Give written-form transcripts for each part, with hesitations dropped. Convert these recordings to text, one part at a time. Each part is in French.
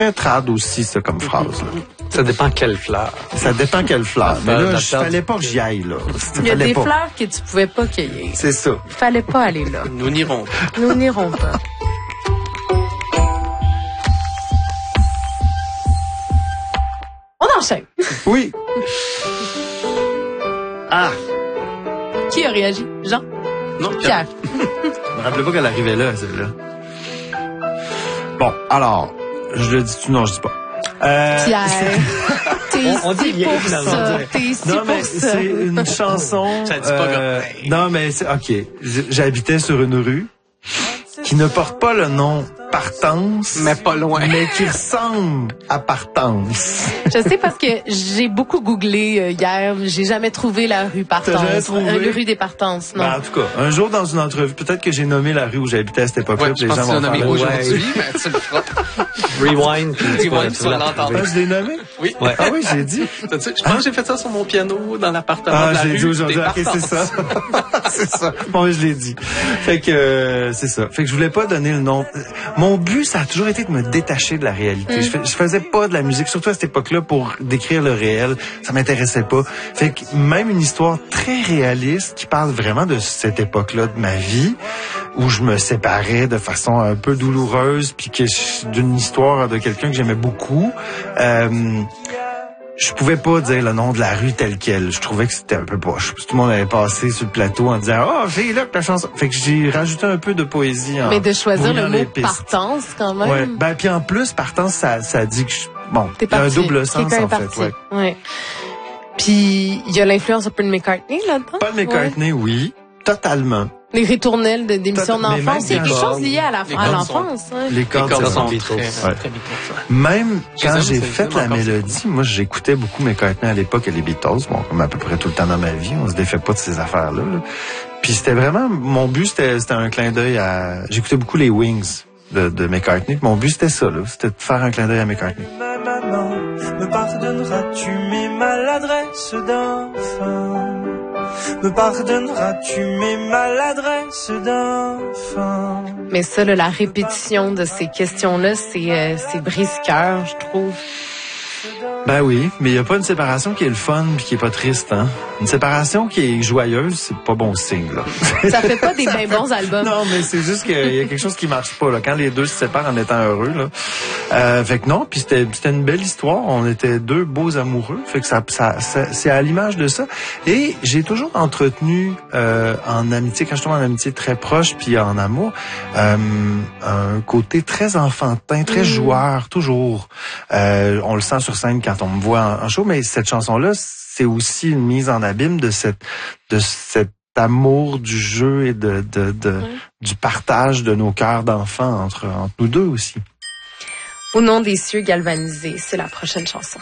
très trad aussi, ça, comme phrase. Là. Ça dépend quelle fleur. Ça dépend quelle fleur. Mais là, il fallait pas que j'y aille, là. Il y a des fleurs que tu pouvais pas cueillir. C'est ça. Il fallait pas aller là. Nous n'irons pas. Nous n'irons pas. On enchaîne. Oui. Ah! Qui a réagi? Jean? Non, Pierre. Je me rappelais pas qu'elle arrivait là, celle-là. Bon, alors, je le dis-tu? Non, je dis pas. Pierre. On dit T'es rien, pour ça. T'es ici Non, mais pour ça. c'est une chanson. Ça dit pas non, mais c'est OK. J'habitais sur une rue qui ne porte pas le nom Partance, mais pas loin. mais qui ressemble à Partance. Je sais parce que j'ai beaucoup googlé hier. J'ai jamais trouvé la rue Partance. T'as jamais trouvé? La rue des Partances, non. Ben, en tout cas, un jour dans une entrevue, peut-être que j'ai nommé la rue où j'habitais à cette époque-là. Ouais, puis je les pense gens que tu vont l'as faire nommé le- aujourd'hui, mais tu le feras. Rewind. Rewind, tu vas l'entendre. Ah, je l'ai nommé? Oui. Ouais. Ah oui, j'ai dit. Je pense que j'ai fait ça sur mon piano dans l'appartement Ah, de la je rue. l'ai dit aujourd'hui. des OK, c'est Partances. ça. C'est ça. Bon, je l'ai dit. Fait que, c'est ça. Fait que je voulais pas donner le nom. Mon but, ça a toujours été de me détacher de la réalité. Je faisais pas de la musique, surtout à cette époque-là, pour décrire le réel. Ça m'intéressait pas. Fait que même une histoire très réaliste qui parle vraiment de cette époque-là de ma vie, où je me séparais de façon un peu douloureuse, puis que d'une histoire de quelqu'un que j'aimais beaucoup. Je pouvais pas dire le nom de la rue telle quelle. Je trouvais que c'était un peu poche. Tout le monde avait passé sur le plateau en disant « Oh, c'est là que ta chanson... » Fait que j'ai rajouté un peu de poésie en Mais de choisir le brouillant mot les pistes. Partance, quand même. Ouais. Ben, puis en plus, Partance, ça dit que bon, T'es il y a un parti. double sens, Quelqu'un est en fait. parti. Ouais. Ouais. Puis, il y a l'influence un peu de McCartney là-dedans. Paul McCartney, oui, totalement. Les ritournelles d'émissions Mais d'enfance. Il y a même quelque bien chose lié à Les à cordes sont- l'enfance. Hein. Les cordes, Les cordes c'est sont bon. très, Ouais. très Beatles. Même Je quand les aime, j'ai c'est- fait j'aime la encore ça. mélodie, moi, j'écoutais beaucoup McCartney à l'époque et les Beatles, bon, comme à peu près tout le temps dans ma vie. On se défait pas de ces affaires-là. Là. Puis c'était vraiment, mon but, c'était un clin d'œil à... J'écoutais beaucoup les Wings de McCartney. Mon but, c'était ça, là. C'était de faire un clin d'œil à McCartney. Ma maman, me pardonneras-tu mes maladresses d'enfant? Me pardonneras-tu mes maladresses d'enfant? Mais ça, là, la répétition de ces questions-là, c'est brise-cœur, je trouve. Ben oui, mais il y a pas une séparation qui est le fun puis qui est pas triste, hein. Une séparation qui est joyeuse, c'est pas bon signe, là. Ça fait pas des bien bons albums. Non, mais c'est juste qu'il y a quelque chose qui marche pas, là. Quand les deux se séparent en étant heureux, là. Fait que non, puis c'était une belle histoire. On était deux beaux amoureux. Fait que ça c'est à l'image de ça. Et j'ai toujours entretenu, en amitié, quand je tombe en amitié très proche puis en amour, un côté très enfantin, très joueur, toujours. On le sent sur scène quand on me voit en show, mais cette chanson-là, c'est aussi une mise en abîme de cet amour du jeu et du partage de nos cœurs d'enfants entre nous deux aussi. Au nom des cieux galvanisés, c'est la prochaine chanson.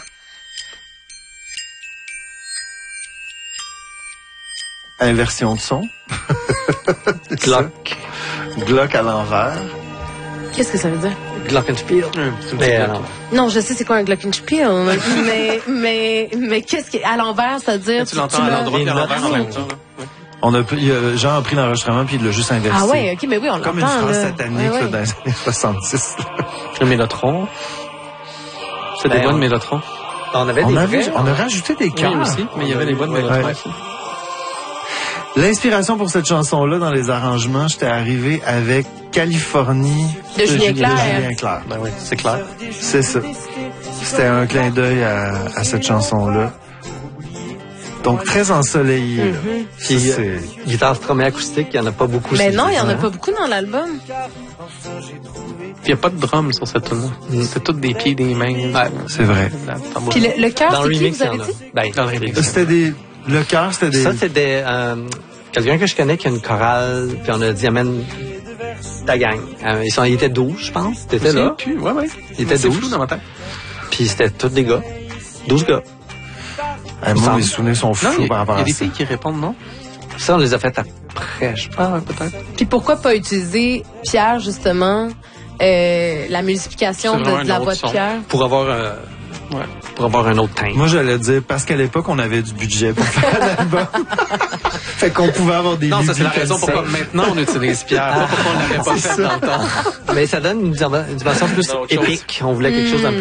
Inversion de son. Glock. Glock à l'envers. Qu'est-ce que ça veut dire? Glockenspiel. Mais alors, Non, je sais c'est quoi un glockenspiel, mais qu'est-ce qui à l'envers, ça veut dire Tu l'entends à l'endroit et à l'envers en même temps. là. Jean a pris l'enregistrement puis il l'a juste inversé. Ah ouais, ok, mais oui, on l'entend. Comme une phrase là. satanique Ouais, là, ouais. dans les années 70. le Mélotron. C'est des Ben, voix de on- Mélotron. On avait des vrais. On a rajouté des Oui, cœurs. aussi, mais il y avait les voix de Mélotron Ouais. aussi. L'inspiration pour cette chanson-là, dans les arrangements, j'étais arrivé avec Californie De Julien Clerc. Julien Clerc. Ben oui, c'est clair. C'est ça. C'était un clin d'œil à cette chanson-là. Donc, très ensoleillé. là. Puis, Ça, c'est... guitare strummée acoustique, il n'y en a pas beaucoup. Mais sur non, le il y en a disque. pas beaucoup dans l'album. Puis il n'y a pas de drum sur cette tune-là. C'est toutes des pieds, des mains. Ouais, c'est vrai. Puis le cœur, Dans c'est le qui, remix, vous il y avez en a. dit? Ben, Dans le remix. C'était des... Le cœur, c'était des... Ça, c'est des... quelqu'un que je connais qui a une chorale, puis on a dit, amène ta gang. Ils étaient 12, je pense. T'étais là. Puis, ouais. Ils étaient C'est 12. flou dans ma tête. Puis c'était tous des gars. 12 gars. moi, mes souvenirs sont Non, fous il y par a rapport à des ça. filles qui répondent non. Ça, on les a fait après, je pense. Ah ouais, peut-être. Puis pourquoi pas utiliser Pierre, justement, la multiplication C'est vraiment de la un voix autre de son. Pierre? Pour avoir Ouais. Pour avoir un autre teint. Moi, j'allais dire, parce qu'à l'époque, on avait du budget pour faire l'album. Fait qu'on pouvait avoir des Non, ça, c'est la lubies raison comme ça. pourquoi maintenant on utilise Pierre. Pas pourquoi on l'avait pas fait dans le temps. Mais ça donne une dimension plus Autre chose. épique. On voulait quelque chose d'un